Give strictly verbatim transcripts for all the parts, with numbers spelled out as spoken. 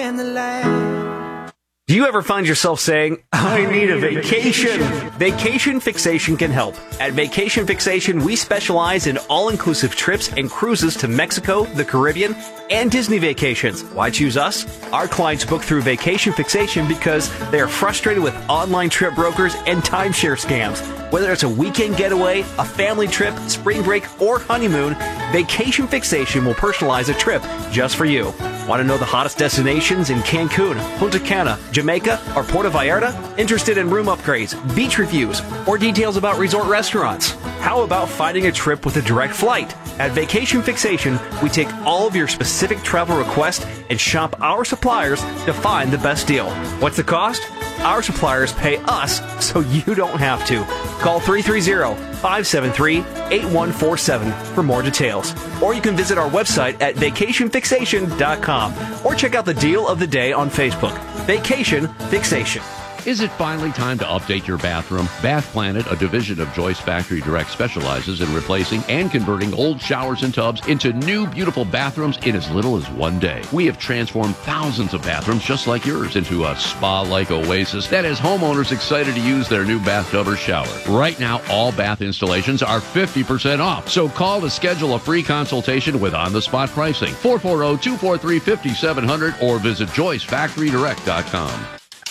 and the land. Do you ever find yourself saying, I need a vacation? Vacation Fixation can help. At Vacation Fixation, we specialize in all-inclusive trips and cruises to Mexico, the Caribbean, and Disney vacations. Why choose us? Our clients book through Vacation Fixation because they are frustrated with online trip brokers and timeshare scams. Whether it's a weekend getaway, a family trip, spring break, or honeymoon, Vacation Fixation will personalize a trip just for you. Want to know the hottest destinations in Cancun, Punta Cana, Jamaica, or Puerto Vallarta? Interested in room upgrades, beach reviews, or details about resort restaurants? How about finding a trip with a direct flight? At Vacation Fixation, we take all of your specific travel requests and shop our suppliers to find the best deal. What's the cost? Our suppliers pay us so you don't have to. Call three three zero, five seven three, eight one four seven for more details. Or you can visit our website at vacation fixation dot com or check out the deal of the day on Facebook. Vacation Fixation. Is it finally time to update your bathroom? Bath Planet, a division of Joyce Factory Direct, specializes in replacing and converting old showers and tubs into new, beautiful bathrooms in as little as one day. We have transformed thousands of bathrooms just like yours into a spa-like oasis that has homeowners excited to use their new bathtub or shower. Right now, all bath installations are fifty percent off. So call to schedule a free consultation with on-the-spot pricing. four four zero, two four three, five seven zero zero or visit joyce factory direct dot com.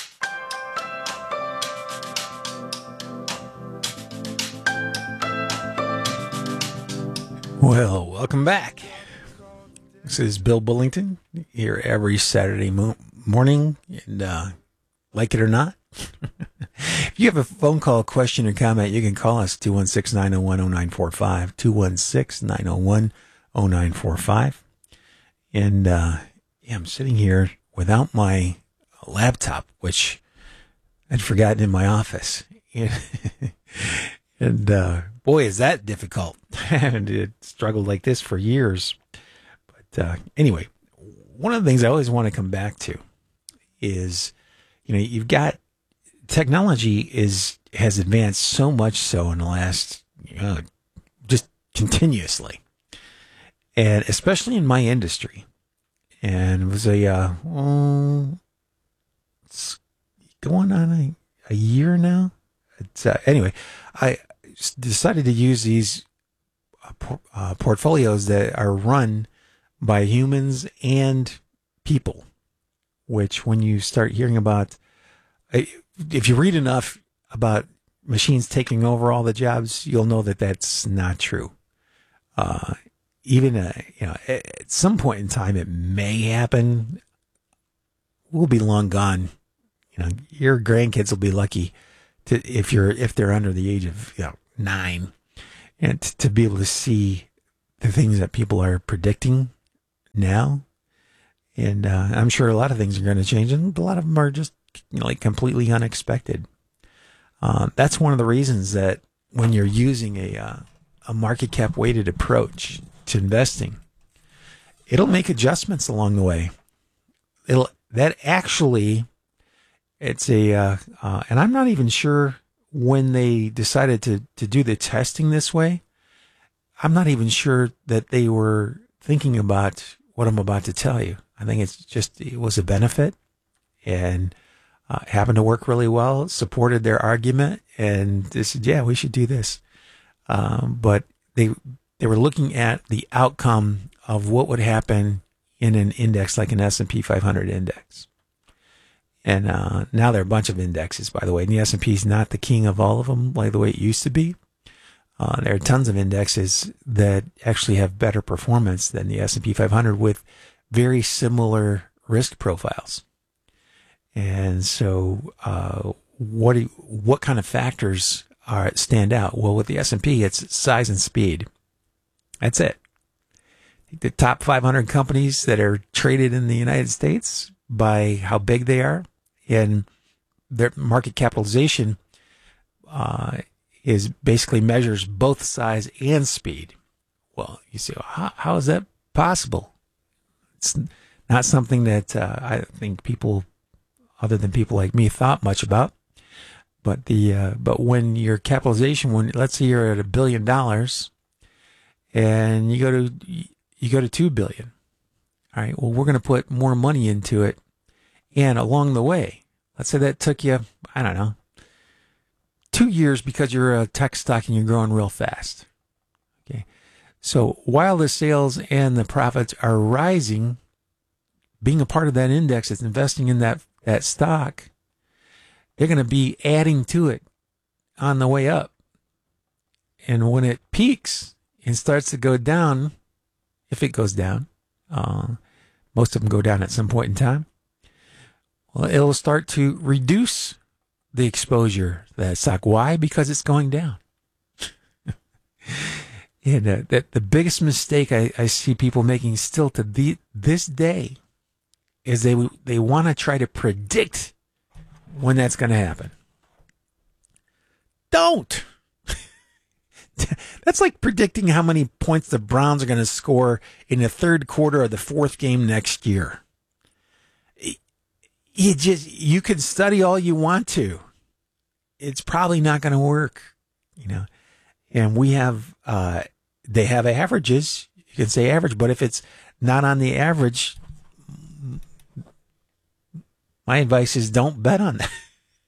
Well, welcome back. This is Bill Bullington here every Saturday mo- morning, and uh, like it or not, if you have a phone call, question, or comment, you can call us two one six, nine oh one, oh nine four five, two one six, nine oh one, oh nine four five. And uh, yeah, I'm sitting here without my laptop, which I'd forgotten in my office. And uh, boy, is that difficult. And it struggled like this for years. But uh, anyway, one of the things I always want to come back to is, you know, you've got technology is has advanced so much so in the last, you know, just continuously, and especially in my industry. And it was a uh, oh, it's going on a, a year now. It's, uh, anyway, I decided to use these uh, por- uh, portfolios that are run by humans and people, which when you start hearing about, if you read enough about machines taking over all the jobs, you'll know that that's not true. Uh, even, uh, you know, at some point in time, it may happen. We'll be long gone. You know, your grandkids will be lucky to, if you're, if they're under the age of, you know, nine, and t- to be able to see the things that people are predicting now. And uh, I'm sure a lot of things are going to change, and a lot of them are just, you know, like completely unexpected. Uh, that's one of the reasons that when you're using a uh, a market cap weighted approach to investing, it'll make adjustments along the way. It'll that actually, it's a, uh, uh, and I'm not even sure when they decided to, to do the testing this way. I'm not even sure that they were thinking about what I'm about to tell you. I think it's just, it was a benefit, and uh, happened to work really well, supported their argument, and they said, yeah, we should do this. Um, but they, they were looking at the outcome of what would happen in an index like an S and P five hundred index. And uh, now there are a bunch of indexes, by the way. And the S and P is not the king of all of them like the way it used to be. Uh, there are tons of indexes that actually have better performance than the S and P five hundred with very similar risk profiles. And so uh, what do you, what kind of factors are stand out? Well, with the S and P, it's size and speed. That's it. The top five hundred companies that are traded in the United States by how big they are, and their market capitalization uh, is basically measures both size and speed. Well, you say, well, how, how is that possible? It's not something that uh, I think people, other than people like me, thought much about. But the uh, but when your capitalization, when let's say you're at a billion dollars, and you go to you go to two billion, all right. Well, we're going to put more money into it And along the way, let's say that took you, I don't know, two years because you're a tech stock and you're growing real fast. Okay. So while the sales and the profits are rising, being a part of that index that's investing in that, that stock, they're going to be adding to it on the way up. And when it peaks and starts to go down, if it goes down, uh, most of them go down at some point in time, well, it'll start to reduce the exposure to that stock. Why? Because it's going down. And uh, that the biggest mistake I, I see people making still to the, this day is they they want to try to predict when that's going to happen. Don't. That's like predicting how many points the Browns are going to score in the third quarter of the fourth game next year. You just you can study all you want to. It's probably not going to work, you know. And we have uh, they have averages. You can say average, but if it's not on the average, my advice is don't bet on that.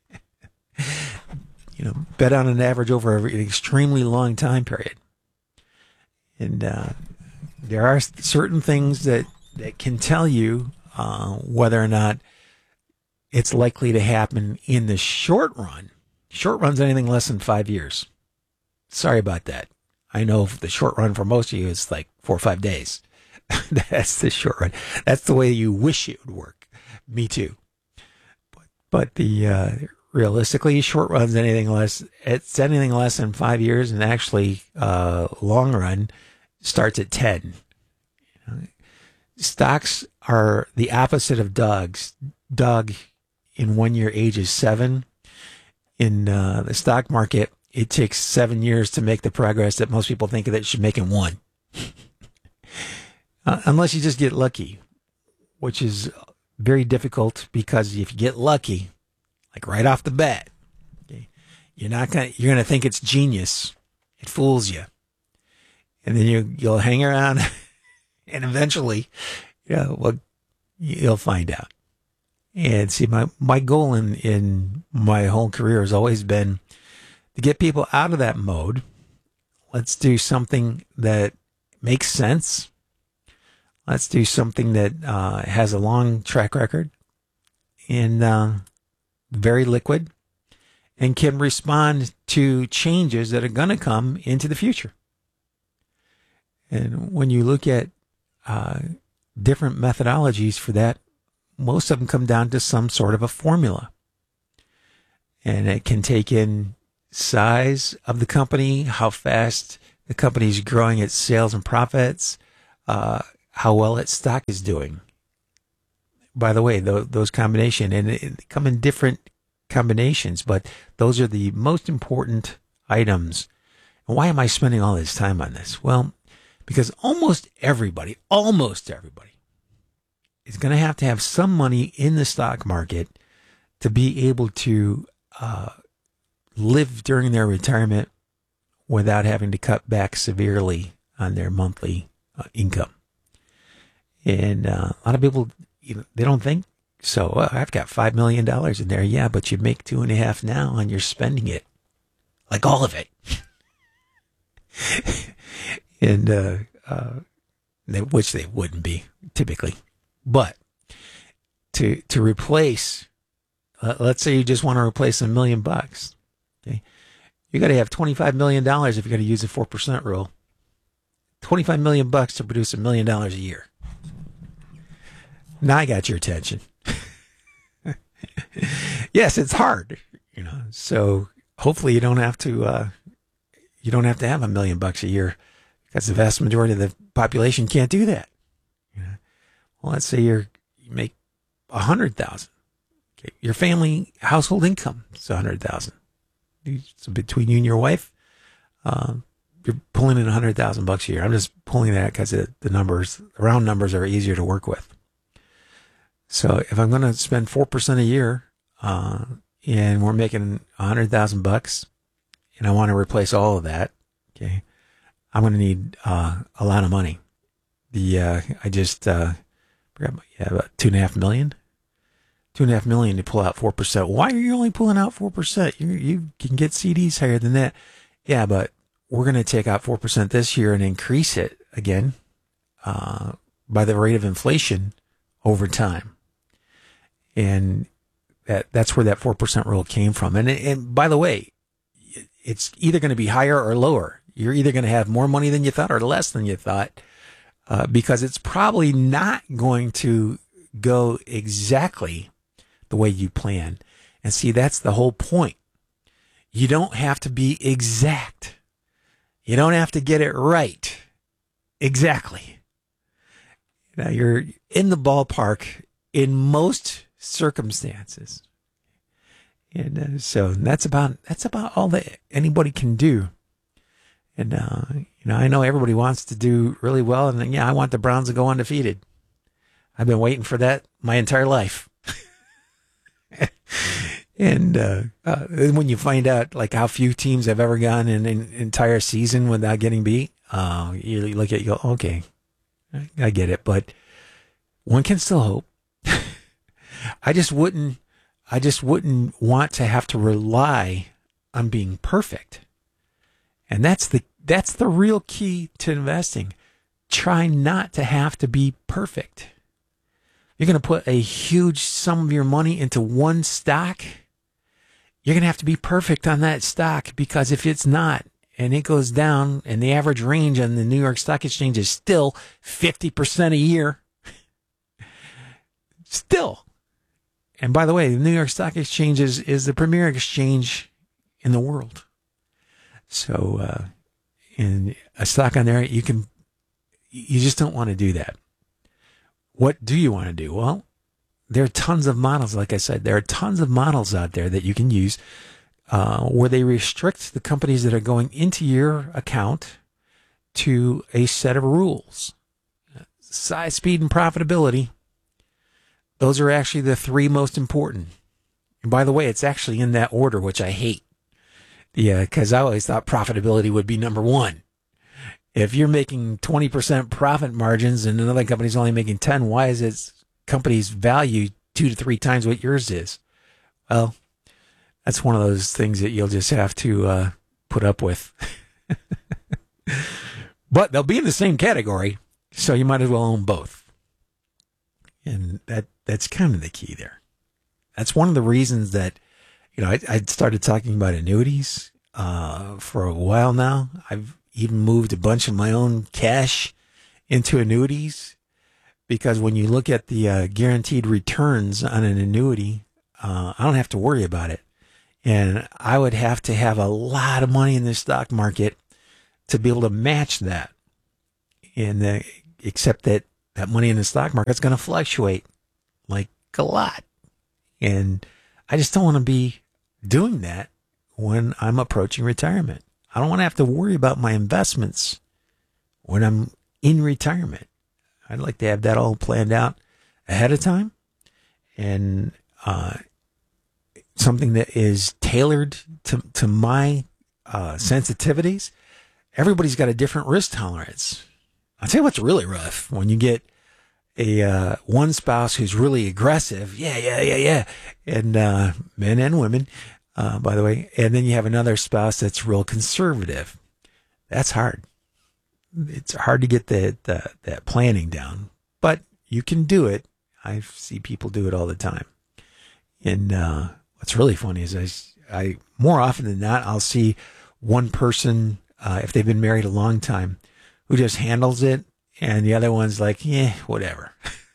You know, bet on an average over an extremely long time period. And uh, there are certain things that, that can tell you uh, whether or not it's likely to happen in the short run. Short run's anything less than five years. Sorry about that. I know the short run for most of you is like four or five days. That's the short run. That's the way you wish it would work. Me too. But, but the... Uh, realistically, short run's anything less. It's anything less than five years, and actually, uh, long run starts at ten. You know, stocks are the opposite of dogs. Dog in one year ages seven. In uh, the stock market, it takes seven years to make the progress that most people think that it should make in one. uh, unless you just get lucky, which is very difficult because if you get lucky, like right off the bat, okay, you're not gonna you're gonna think it's genius. It fools you, and then you you'll hang around, and eventually, yeah, well, you'll find out. And see, my my goal in in my whole career has always been to get people out of that mode. Let's do something that makes sense. Let's do something that uh, has a long track record, and. Uh, very liquid, and can respond to changes that are going to come into the future. And when you look at uh, different methodologies for that, most of them come down to some sort of a formula. And it can take in size of the company, how fast the company is growing its sales and profits, uh, how well its stock is doing. By the way, those, those combination and it come in different combinations, but those are the most important items. And why am I spending all this time on this? Well, because almost everybody, almost everybody is going to have to have some money in the stock market to be able to uh, live during their retirement without having to cut back severely on their monthly uh, income. And uh, a lot of people, you know, they don't think so. Well, I've got five million dollars in there. Yeah, but you make two and a half now and you're spending it. Like all of it. and, uh, uh, they, which they wouldn't be typically. But to, to replace, uh, let's say you just want to replace a million bucks. Okay. You got to have twenty-five million dollars if you're going to use the four percent rule. twenty-five million bucks to produce a million dollars a year. Now I got your attention. Yes, it's hard, you know. So hopefully you don't have to. Uh, you don't have to have a million bucks a year, because the vast majority of the population can't do that. You know? Well, let's say you're you make a hundred thousand. Okay, your family household income is a hundred thousand. So between you and your wife, um, you're pulling in a hundred thousand bucks a year. I'm just pulling that because the, the numbers, the round numbers, are easier to work with. So if I'm going to spend four percent a year, uh, and we're making a hundred thousand bucks, and I want to replace all of that, okay, I'm going to need uh, a lot of money. The uh, I just uh, forgot, yeah, about two and a half million, two and a half million to pull out four percent. Why are you only pulling out four percent? You, you can get C Ds higher than that. Yeah, but we're going to take out four percent this year and increase it again uh, by the rate of inflation over time. And that that's where that four percent rule came from. And, and by the way, it's either going to be higher or lower. You're either going to have more money than you thought or less than you thought, uh, because it's probably not going to go exactly the way you plan. And see, that's the whole point. You don't have to be exact. You don't have to get it right exactly. Now, you're in the ballpark in most circumstances. And uh, so that's about that's about all that anybody can do. And uh, you know, I know everybody wants to do really well, and yeah, I want the Browns to go undefeated. I've been waiting for that my entire life. And uh, uh, when you find out like how few teams have ever gone in an entire season without getting beat, uh, you look at it, you go, okay, I get it, but one can still hope. I just wouldn't. I just wouldn't want to have to rely on being perfect. And that's the that's the real key to investing. Try not to have to be perfect. You're going to put a huge sum of your money into one stock. You're going to have to be perfect on that stock, because if it's not and it goes down and the average range on the New York Stock Exchange is still fifty percent a year, still. And by the way, the New York Stock Exchange is, is the premier exchange in the world. So, uh, in a stock on there, you can, you just don't want to do that. What do you want to do? Well, there are tons of models. Like I said, there are tons of models out there that you can use, uh, where they restrict the companies that are going into your account to a set of rules. Size, speed, and profitability. Those are actually the three most important. And by the way, it's actually in that order, which I hate. Yeah, because I always thought profitability would be number one. If you're making twenty percent profit margins and another company's only making ten, why is its company's value two to three times what yours is? Well, that's one of those things that you'll just have to uh, put up with. But they'll be in the same category, so you might as well own both. And that that's kind of the key there. That's one of the reasons that, you know, I, I started talking about annuities uh, for a while now. I've even moved a bunch of my own cash into annuities, because when you look at the uh, guaranteed returns on an annuity, uh, I don't have to worry about it. And I would have to have a lot of money in the stock market to be able to match that. And uh, except that that money in the stock market is going to fluctuate like a lot. And I just don't want to be doing that when I'm approaching retirement. I don't want to have to worry about my investments when I'm in retirement. I'd like to have that all planned out ahead of time, and uh, something that is tailored to, to my uh, sensitivities. Everybody's got a different risk tolerance. I'll tell you what's really rough when you get a uh, one spouse who's really aggressive. Yeah, yeah, yeah, yeah. And uh, men and women, uh, by the way. And then you have another spouse that's real conservative. That's hard. It's hard to get the, the, that planning down. But you can do it. I see people do it all the time. And uh, what's really funny is I, I, more often than not, I'll see one person, uh, if they've been married a long time, who just handles it, and the other one's like, yeah, whatever.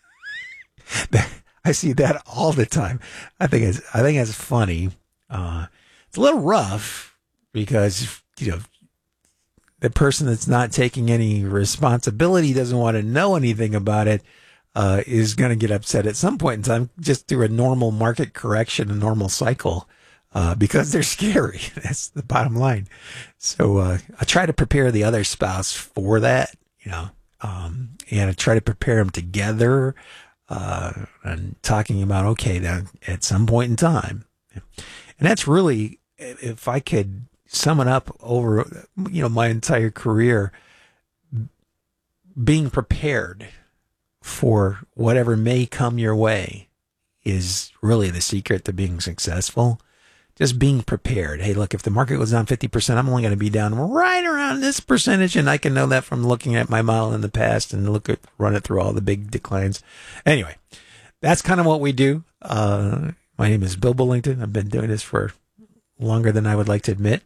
I see that all the time. I think it's, I think it's funny. Uh, it's a little rough because, you know, the person that's not taking any responsibility, doesn't want to know anything about it, uh, is going to get upset at some point in time, just through a normal market correction, a normal cycle, uh, because they're scary. That's the bottom line. So, uh, I try to prepare the other spouse for that, you know, um, and I try to prepare them together, uh, and talking about, okay, then at some point in time, and that's really, if I could sum it up over, you know, my entire career, being prepared for whatever may come your way is really the secret to being successful. Just being prepared. Hey, look, if the market goes down fifty percent, I'm only going to be down right around this percentage. And I can know that from looking at my model in the past and look at, run it through all the big declines. Anyway, that's kind of what we do. Uh, my name is Bill Bullington. I've been doing this for longer than I would like to admit.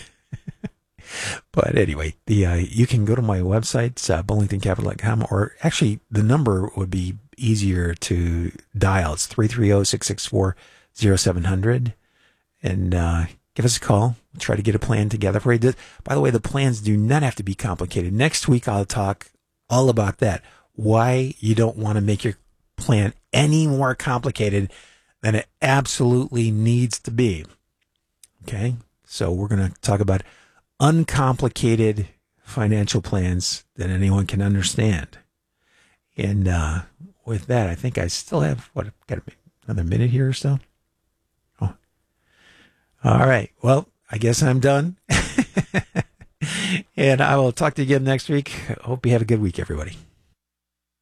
But anyway, the uh, you can go to my website, it's, uh, bullington capital dot com, or actually the number would be easier to dial. It's three three zero, six six four, zero seven zero zero. And uh, give us a call. We'll try to get a plan together for you. By the way, the plans do not have to be complicated. Next week, I'll talk all about that. Why you don't want to make your plan any more complicated than it absolutely needs to be. Okay? So we're going to talk about uncomplicated financial plans that anyone can understand. And uh, with that, I think I still have, what, got another minute here or so? All right. Well, I guess I'm done. And I will talk to you again next week. Hope you have a good week, everybody.